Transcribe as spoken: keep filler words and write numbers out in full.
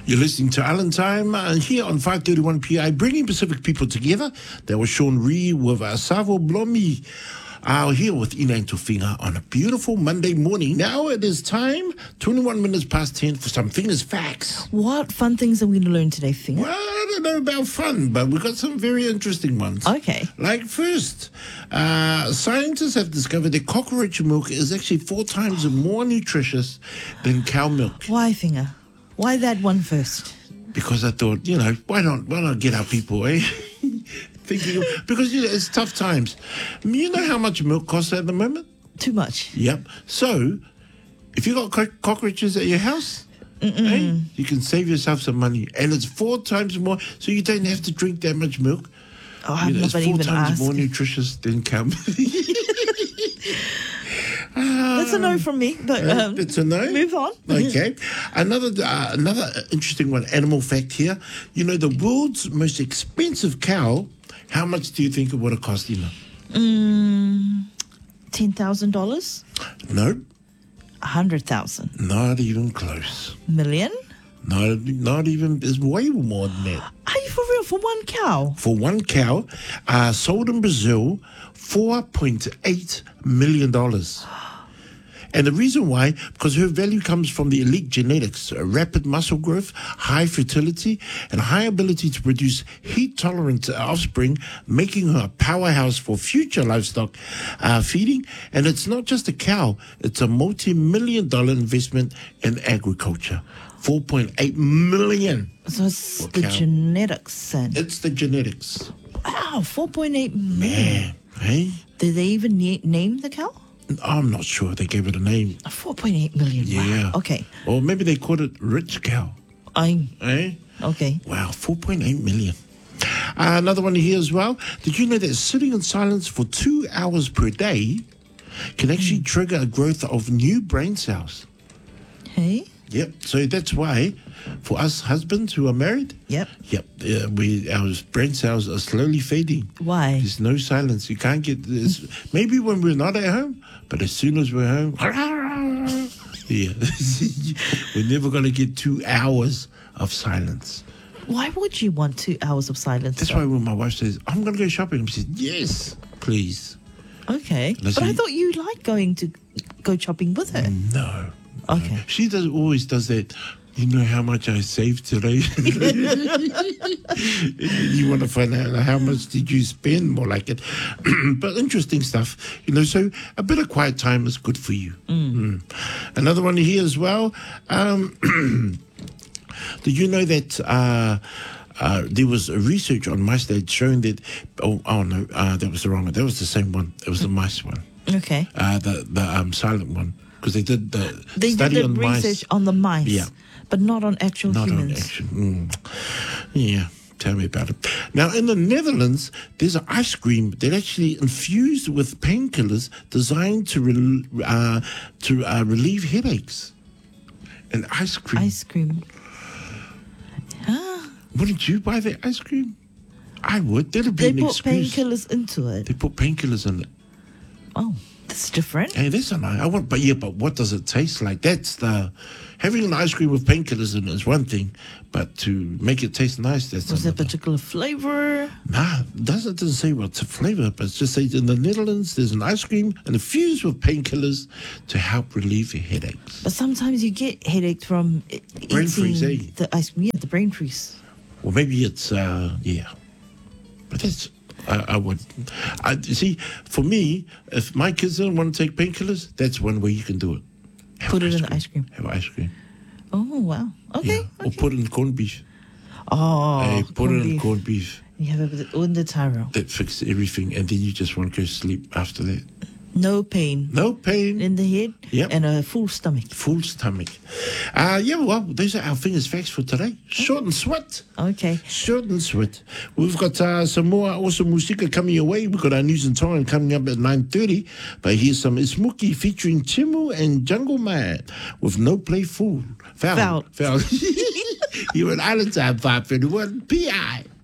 You're listening to Island Time uh, here on five thirty-one P I, bringing Pacific people together. That was Sean Ree with uh, Savo Blomi. Uh, here with Ina and Tufinga on a beautiful Monday morning. Now it is time, twenty-one minutes past ten, for some Fingers Facts. What fun things are we going to learn today, Finger? Well, I don't know about fun, but we've got some very interesting ones. Okay. Like first, uh, scientists have discovered that cockroach milk is actually four times more nutritious than cow milk. Why, Finger? Why that one first? Because I thought, you know, why not, why not get our people, eh? Thinking, because you know, it's tough times. You know how much milk costs at the moment? Too much. Yep. So, if you got co- cockroaches at your house, eh, you can save yourself some money, and it's four times more. So you don't have to drink that much milk. Oh, I've you know, it's never four even times asked. more nutritious than cow milk. That's a no from me, but Uh, um, it's a no. move on. Okay. Another uh, another interesting one. Animal fact here. You know, the world's most expensive cow. How much do you think it would have cost, you know? Mm, ten thousand dollars? No, A hundred thousand? not even close. Million? Not not even. It's way more than that. Are you for real? For one cow? For one cow, uh, sold in Brazil, four point eight million dollars. And the reason why, because her value comes from the elite genetics, uh, rapid muscle growth, high fertility, and high ability to produce heat-tolerant offspring, making her a powerhouse for future livestock uh, feeding. And it's not just a cow, it's a multi-million dollar investment in agriculture. four point eight million. So it's For the cow. genetics then. It's the genetics. Wow, four point eight million. Man, hey? Did they even na- name the cow? I'm not sure they gave it a name. four point eight million. Yeah. Wow. Okay. Or maybe they called it rich cow. I Eh? okay. Wow, four point eight million. Uh, another one here as well. Did you know that sitting in silence for two hours per day can actually trigger a growth of new brain cells? Hey. Yep. So that's why, for us husbands who are married, Yep. yep, uh, we our brain cells are slowly fading. Why? There's no silence. You can't get this. Maybe when we're not at home, but as soon as we're home, yeah, we're never going to get two hours of silence. Why would you want two hours of silence? That's though? why when my wife says, I'm going to go shopping, I said, yes, please. Okay. Listen- But I thought you liked going to go shopping with her. No. Okay. No. She does always does that. You know how much I saved today? You want to find out how much did you spend, more like it. But interesting stuff. You know, so a bit of quiet time is good for you. Mm. Another one here as well. Um, did you know that... Uh, Uh, there was a research on mice that showing that, oh, oh no, uh, that was the wrong one. That was the same one. It was the mice one, Okay. uh, the the um, silent one, because they did the They study did the on research mice, on the mice, Yeah. but not on actual not on humans. action. Mm. Yeah, tell me about it. Now, in the Netherlands, there's an ice cream that actually infused with painkillers designed to rel uh, to uh, relieve headaches. An ice cream. Ice cream. Wouldn't you buy that ice cream? I would. That'd be They an put excuse. painkillers into it. They put painkillers in it. Oh, that's different. Hey, that's a nice. I want, but yeah, but what does it taste like? That's the having an ice cream with painkillers in it is one thing, but to make it taste nice, that's Was there a another. particular flavor? Nah, it doesn't doesn't say what's the flavor, but it just says in the Netherlands there's an ice cream and infused with painkillers to help relieve your headaches. But sometimes you get headache from e- Brain eating freeze, eh? the ice cream. Yeah, the brain freeze. Or maybe it's uh, yeah, but that's. I, I would, I you see. For me, if my kids don't want to take painkillers, that's one way you can do it. Have Put it in the ice cream. Have ice cream. Oh, wow. Okay. Yeah. Or okay. put it in corned beef. Oh, Hey, put corned it in beef. corned beef. You have it on the taro. That fixes everything, and then you just want to go sleep after that. No pain No pain, in the head Yep. and a full stomach. full stomach. Uh, yeah, well, those are our Fingers Facts for today. Short and sweet. Okay. Short and sweet. We've got uh, some more awesome music coming your way. We've got our news and time coming up at nine thirty. But here's some Ismuki featuring Timu and Jungle Man with No Play Fool. Foul. Foul. Foul. You're an Island Time five thirty-one P I.